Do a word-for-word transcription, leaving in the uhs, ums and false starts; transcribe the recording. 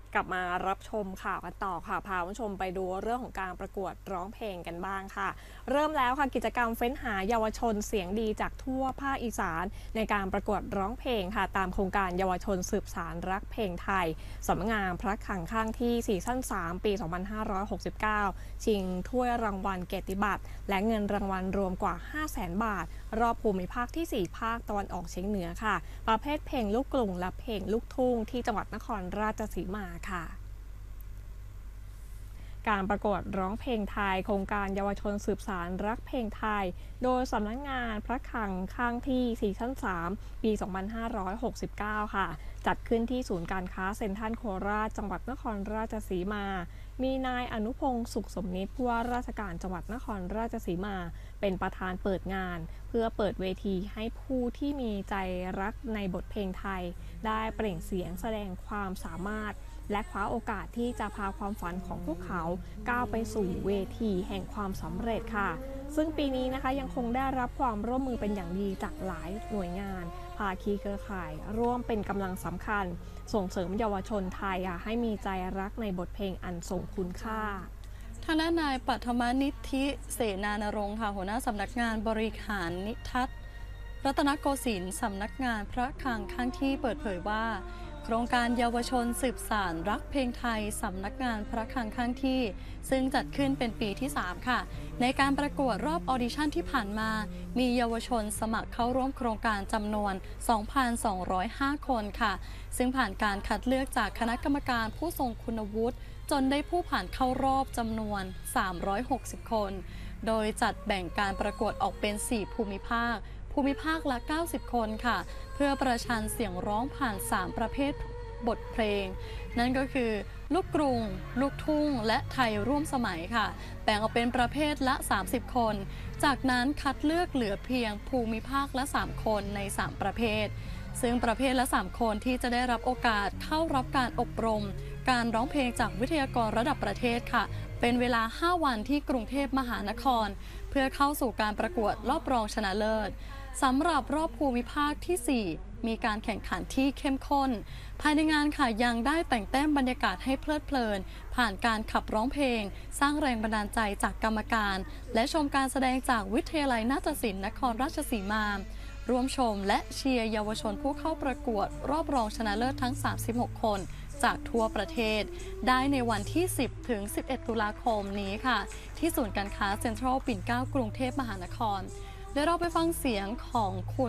กลับมารับชมข่าวกันต่อค่ะพาคุณผู้ชมไปดูเรื่องของการประกวดร้องเพลงกันบ้างค่ะเริ่มแล้วค่ะกิจกรรมเฟ้นหาเยาวชนเสียงดีจากทั่วภาคอีสานในการประกวดร้องเพลงค่ะตามโครงการเยาวชนสืบสานรักเพลงไทยสำนักงานพระคลังข้างที่ซีซั่นสามปีสองพันห้าร้อยหกสิบเก้าชิงถ้วยรางวัลเกียรติบัตรและเงินรางวัลรวมกว่า ห้าแสน บาทรอบภูมิภาคที่สี่ภาคตะวันออกเฉียงเหนือค่ะประเภทเพลงลูกกรุงและเพลงลูกทุ่งที่จังหวัดนครราชสีมาค่ะการประกวดร้องเพลงไทยโครงการเยาวชนสืบสานรักเพลงไทยโดยสำนักงานพระคลังข้างที่ซีซั่นสามปีสองพันห้าร้อยหกสิบเก้าค่ะจัดขึ้นที่ศูนย์การค้าเซ็นทรัลโคราชจังหวัดนครราชสีมามีนายอนุพงศ์สุขสมนิตผู้ว่าราชการจังหวัดนครราชสีมาเป็นประธานเปิดงานเพื่อเปิดเวทีให้ผู้ที่มีใจรักในบทเพลงไทยได้เปล่งเสียงแสดงความสามารถและคว้าโอกาสที่จะพาความฝันของพวกเขาก้าวไปสู่เวทีแห่งความสำเร็จค่ะซึ่งปีนี้นะคะยังคงได้รับความร่วมมือเป็นอย่างดีจากหลายหน่วยงานภาคีเครือข่ายร่วมเป็นกำลังสำคัญส่งเสริมเยาวชนไทยให้มีใจรักในบทเพลงอันทรงคุณค่าทางด้านนายปัทมนิธิเสนานรงค์ค่ะหัวหน้าสำนักงานบริหารนิทัศน์รัตนโกสินทร์สำนักงานพระคลังข้างที่เปิดเผยว่าโครงการเยาวชนสืบสานรักเพลงไทยสำนักงานพระคลังข้างที่ซึ่งจัดขึ้นเป็นปีที่สามค่ะในการประกวดรอบออดิชั่นที่ผ่านมามีเยาวชนสมัครเข้าร่วมโครงการจำนวน สองพันสองร้อยห้า คนค่ะซึ่งผ่านการคัดเลือกจากคณะกรรมการผู้ทรงคุณวุฒิจนได้ผู้ผ่านเข้ารอบจำนวน สามร้อยหกสิบ คนโดยจัดแบ่งการประกวดออกเป็น สี่ ภูมิภาคภูมิภาคละ เก้าสิบ คนค่ะเพื่อประชันเสียงร้องผ่าน สาม ประเภทบทเพลงนั่นก็คือลูกกรุงลูกทุ่งและไทยร่วมสมัยค่ะแบ่งออกเป็นประเภทละ สามสิบ คนจากนั้นคัดเลือกเหลือเพียงภูมิภาคละ สาม คนใน สาม ประเภทซึ่งประเภทละ สาม คนที่จะได้รับโอกาสเข้ารับการอบรมการร้องเพลงจากวิทยากรระดับประเทศค่ะเป็นเวลา ห้า วันที่กรุงเทพมหานครเพื่อเข้าสู่การประกวดรอบรองชนะเลิศสำหรับรอบภูมิภาคที่ สี่ มีการแข่งขันที่เข้มข้นภายในงานค่ะยังได้แต่งแต้มบรรยากาศให้เพลิดเพลินผ่านการขับร้องเพลงสร้างแรงบันดาลใจจากกรรมการและชมการแสดงจากวิทยาลัยนาฏศิลป์นครราชสีมาร่วมชมและเชียร์เยาวชนผู้เข้าประกวดรอบรองชนะเลิศทั้ง สามสิบหก คนจากทั่วประเทศได้ในวันที่ สิบ ถึง สิบเอ็ด ตุลาคมนี้ค่ะที่ศูนย์การค้าเซ็นทรัลปิ่นเกล้ากรุงเทพมหานครเดี๋ยวเราไปฟังเสียงของคุณ